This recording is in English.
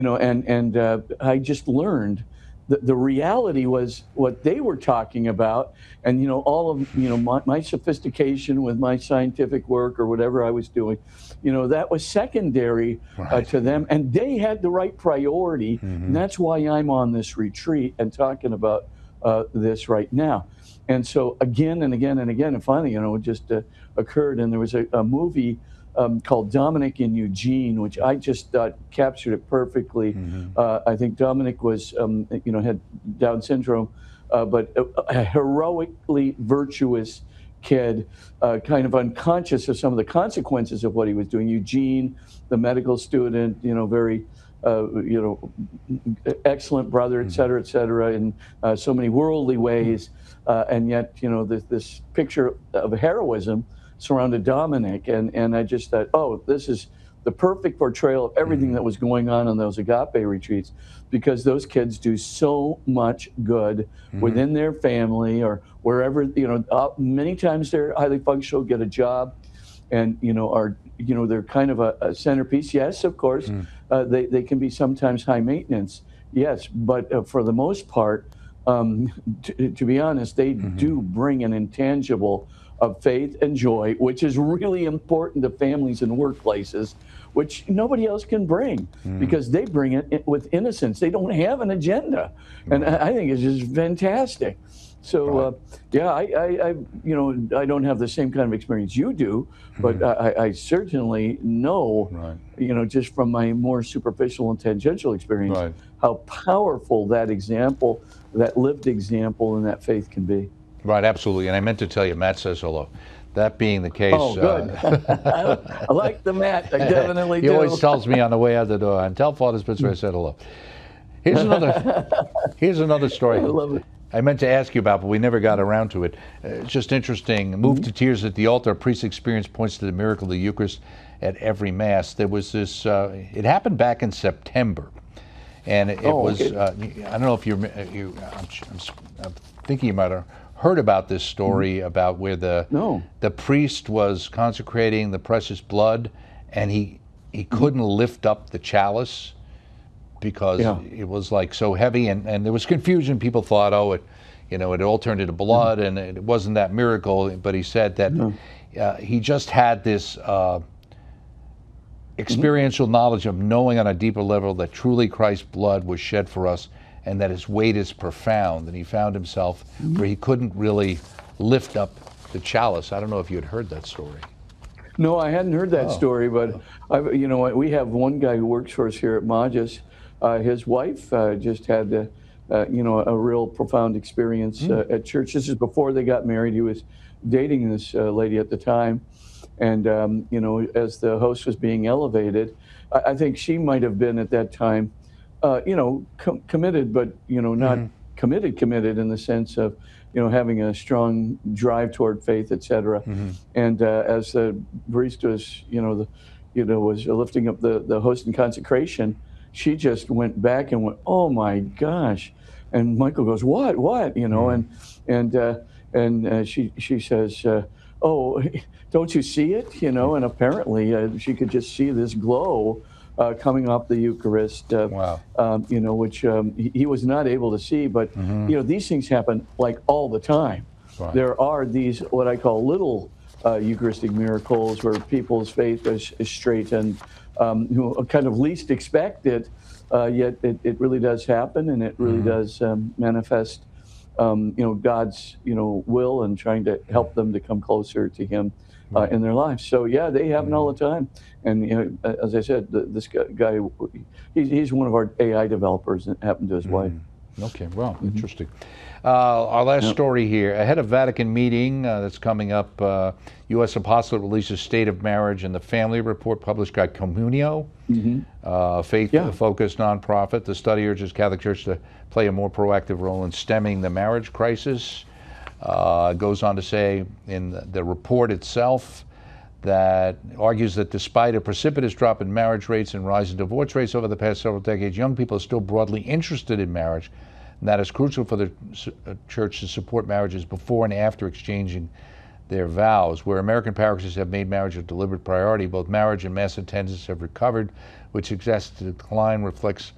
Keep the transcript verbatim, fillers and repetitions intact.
know, and and uh, I just learned that the reality was what they were talking about, and you know, all of you know my, my sophistication with my scientific work or whatever I was doing, you know, that was secondary uh, Right. to them, and they had the right priority, and Mm-hmm. that's why I'm on this retreat and talking about uh, this right now. And so again and again and again, and finally, you know, it just uh, occurred, and there was a, a movie um, called Dominic and Eugene, which I just thought captured it perfectly. Mm-hmm. Uh, I think Dominic was, um, you know, had Down syndrome, uh, but a, a heroically virtuous kid, uh, kind of unconscious of some of the consequences of what he was doing. Eugene, the medical student, you know, very, uh, you know, excellent brother, et cetera, et cetera, in uh, so many worldly ways. Uh, and yet, you know, this, this picture of heroism surrounded Dominic. And, and I just thought, oh, this is the perfect portrayal of everything Mm-hmm. that was going on in those agape retreats, because those kids do so much good Mm-hmm. within their family or wherever, you know, uh, many times they're highly functional, get a job, and, you know, are, you know, they're kind of a, a centerpiece. Yes, of course, Mm-hmm. uh, they, they can be sometimes high maintenance. Yes, but uh, for the most part, um, t- to be honest, they Mm-hmm. do bring an intangible of faith and joy, which is really important to families and workplaces, which nobody else can bring, Mm-hmm. because they bring it with innocence. They don't have an agenda. And Right. I I think it's just fantastic. So, Right. uh, yeah, I, I, I, you know, I don't have the same kind of experience you do, but Mm-hmm. I, I certainly know, Right. you know, just from my more superficial and tangential experience, Right. how powerful that example, that lived example, and that faith can be. Right, absolutely. And I meant to tell you, Matt says hello. That being the case, Oh, good. uh, I like the Matt. I definitely he do. always tells me on the way out the door, and tell Father Spitzer I said hello. Here's another. Here's another story. I love it. I meant to ask you about, but we never got around to it. Uh, it's just interesting. Moved to tears at the altar. A priest's experience points to the miracle of the Eucharist at every Mass. There was this. Uh, it happened back in September, and it, it Oh, was. okay. Uh, I don't know if you're. You, I'm, I'm, I'm thinking you might have heard about this story about where the No. the priest was consecrating the precious blood, and he he couldn't lift up the chalice because Yeah. it was like so heavy, and, and there was confusion. People thought, oh, it, you know, it all turned into blood, and it wasn't that miracle. But he said that No. uh, he just had this uh, experiential knowledge of knowing on a deeper level that truly Christ's blood was shed for us, and that his weight is profound. And he found himself where he couldn't really lift up the chalice. I don't know if you had heard that story. No, I hadn't heard that Oh. story, but I, you know, what, we have one guy who works for us here at Majas. Uh, his wife uh, just had, a, uh, you know, a real profound experience uh, at church. This is before they got married. He was dating this uh, lady at the time, and um, you know, as the host was being elevated, I, I think she might have been at that time, uh, you know, com- committed, but you know, not committed, committed in the sense of, you know, having a strong drive toward faith, et cetera. And uh, as the priest was, you know, the, you know, was lifting up the, the host and consecration, she just went back and went, oh my gosh. And Michael goes, what, what, you know, and, and, uh, and uh, she, she says, uh, oh, don't you see it? You know, and apparently uh, she could just see this glow uh, coming off the Eucharist, uh, Wow. um, you know, which um, he, he was not able to see. But, you know, these things happen like all the time. Right. There are these, what I call little uh, Eucharistic miracles where people's faith is, is straight and um, who kind of least expect it, uh, yet it, it really does happen, and it really does um, manifest, um, you know, God's, you know, will, and trying to help them to come closer to Him uh, in their lives. So yeah, they happen all the time. And you know, as I said, the, this guy, he's, he's one of our A I developers, and it happened to his wife. Okay, well, interesting. Uh, our last Yep. story here. Ahead of Vatican meeting uh, that's coming up, uh, U S Apostolate releases State of Marriage and the Family Report published by Communio, uh, faith-focused nonprofit. The study urges Catholic Church to play a more proactive role in stemming the marriage crisis. Uh, goes on to say in the, the report itself that argues that despite a precipitous drop in marriage rates and rise in divorce rates over the past several decades, young people are still broadly interested in marriage, and that is crucial for the Church to support marriages before and after exchanging their vows. Where American parishes have made marriage a deliberate priority, both marriage and mass attendance have recovered, which suggests the decline reflects